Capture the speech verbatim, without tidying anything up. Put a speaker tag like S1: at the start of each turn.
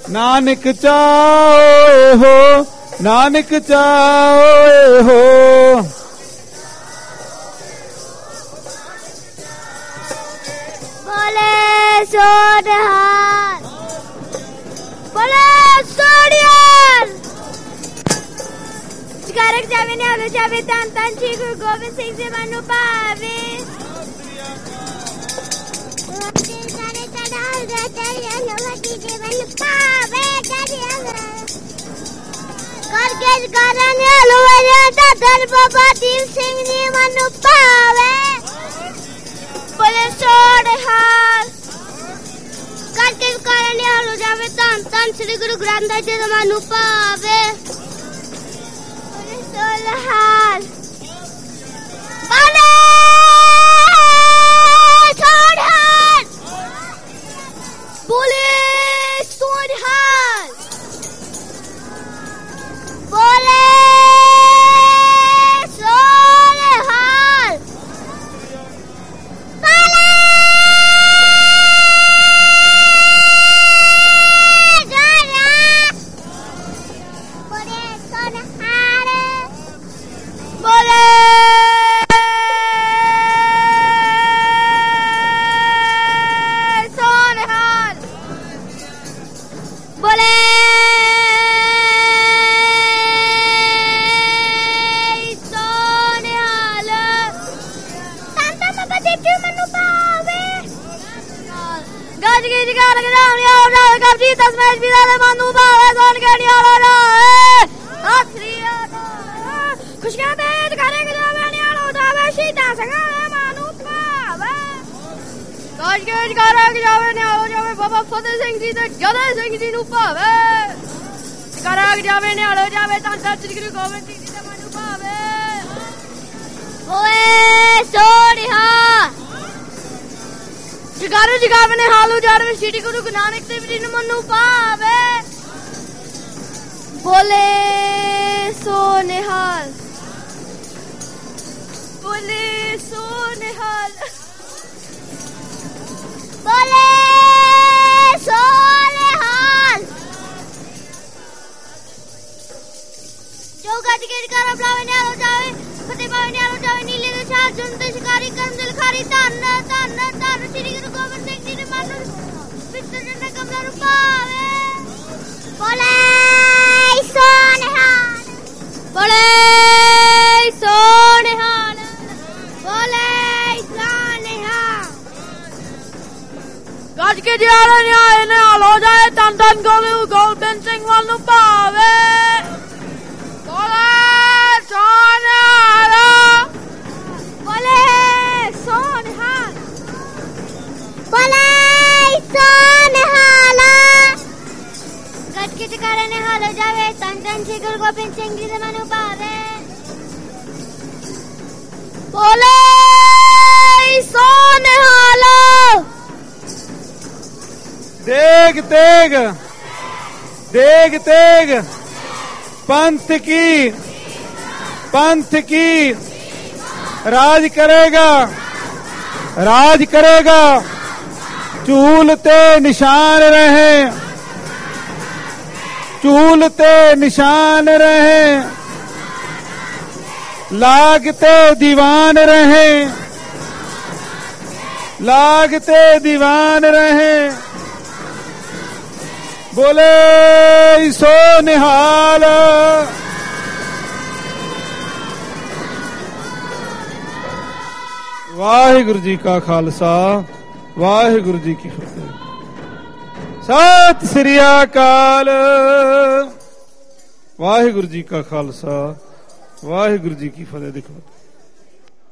S1: ਨਾਨਕ ਚਾਹੋ ਹੋ, ਨਾਨਕ ਚਾਹੋ ਹੋ।
S2: ਬੋਲੇ ਸੋਨਿਹਾਲ, ਬੋਲੇ ਸੋਨਿਹਾਲ। ਜਗਾਰਕ ਜਾਵੇ ਨੇ ਆਲੋ ਜਾਵੇ ਧੰਨ ਧੰਨ ਸ਼੍ਰੀ ਗੁਰੂ ਗੋਬਿੰਦ ਸਿੰਘ ਜੀ ਮਨ ਨੂੰ ਭਾਵੇ। ਕਰਕੇ ਜਗਾਰਾਂ ਨੇ ਆਲੋ ਵਾਲਿਆ ਧੰਨ ਬਾਬਾ ਦੀਪ ਸਿੰਘ ਜੀ ਮਨ ਨੂੰ ਭਾਵੇ। ਬੋਲੇ ਸੋਨਿਹਾਲ। ਕਰਕੇ ਜਗਾਰਾਂ ਨੇ ਆਲੋ ਜਾਵੇ ਧੰਨ ਧੰਨ ਸ਼੍ਰੀ ਗੁਰੂ ਗ੍ਰੰਥ ਸਾਹਿਬ ਜੀ ਮਨ ਨੂੰ ਭਾਵੇ। ਸੋਨਿਹਾਲ, ਬੋਲੇ ਸੋਨਿਹਾਲ, ਬੋਲੇ ਸੋਨਿਹਾਲ, ਬੋਲੇ ਸੋਨਿਹਾਲ, ਬੋਲੇ ਬਾਬਾ ਫਤਿਹ ਸਿੰਘ ਜੀ ਤੇ ਜਦੇ ਸਿੰਘ ਜੀ ਨੂੰ ਭਾਵੇ। ਜਗਾਰਾ ਜਾਵੇ ਨਿਹਾਲੋ ਜਾਵੇ ਧੰਨ ਧੰਨ ਸ੍ਰੀ ਗੁਰੂ ਗੋਬਿੰਦ ਸਿੰਘ ਜੀ ਦੇ ਮਨ ਨੂੰ ਭਾਵੇ। ਓਏ ਸੋਨਿਹਾਲ। ਜਗਾਰੂ ਜਗਾਵੇ ਨਿਹਾਲੋ ਜਾਵੇ ਸ੍ਰੀ ਗੁਰੂ ਨਾਨਕ ਦੇਵ ਜੀ ਨੂੰ ਮਨ ਨੂੰ ਭਾਵੇ। ਬੋਲੇ ਸੋਨਿਹਾਲ, ਬੋਲੇ ਸੋਨਿਹਾਲ, ਬੋਲੇ ਸੋਨਿਹਾਲ। ਜੋ ਗੱਜ ਕੇ ਜਗਾਰਾ ਬੁਲਾਵੇ ਨਿਹਾਲੋ ਜਾਵੇ, ਫਤਿਹ ਪਾਵੇ ਨਿਹਾਲੋ ਜਾਵੇ। ਨੀਲੇ ਦੇ ਛਾਲ ਜੁਨ ਤੇ ਸ਼ਿਕਾਰੀ ਕਰਮ ਦਿਲ ਖਾਰੀ। ਧੰਨ ਧੰਨ ਧੰਨ ਸ੍ਰੀ ਗੁਰੂ ਗੋਬਿੰਦ ਸਿੰਘ ਜੀ ਦੇ ਮਨ ਨੂੰ ਵਿਚਰ ਜਨ ਕਮਲਾ ਨੂੰ ਭਾਵੇ। ਬੋਲੇ ਸੋਨਿਹਾਲ, ਬੋਲੇ ਸੋਨਿਹਾਲ, ਬੋਲੇ ਸੋਨਿਹਾਲ। ਗੱਜ ਕੇ ਜਗਾਰਾ ਨਿਹਾਲ ਨਿਹਾਲੋ ਜਾਏ ਧੰਨ ਧੰਨ ਗੁਰੂ ਗੋਬਿੰਦ ਸਿੰਘ ਮਨ ਨੂੰ ਭਾਵੇ। ਬੋਲੇ ਸੋਨਿਹਾਲ, ਬੋਲੇ ਸੋਨਿਹਾਲ, ਬੋਲੇ ਸੋਨਿਹਾਲ। ਗੱਜ ਕੇ ਜਗਾਰਾ ਨਿਹਾਲੋ ਜਾਵੇ ਧੰਨ ਧੰਨ ਸ੍ਰੀ ਗੁਰੂ ਗੋਬਿੰਦ ਸਿੰਘ ਜੀ ਦੇ ਮਨ ਨੂੰ ਭਾਵੇ। ਬੋਲੇ ਸੋਨਿਹਾਲ।
S1: ਦੇਗ ਤੇਗ, ਦੇਗ ਤੇਗ पंथ की, पंथ की राज करेगा, राज करेगा। झूलते निशान रहे, झूलते निशान रहे। लागते दीवान रहे, लागते दीवान रहे। बोले सोनिहाल। वाहिगुरु जी का खालसा, वाहिगुरु जी की फतेह। सत श्री अकाल। वाहिगुरु जी का खालसा, वाहिगुरु जी की फतेह। देखो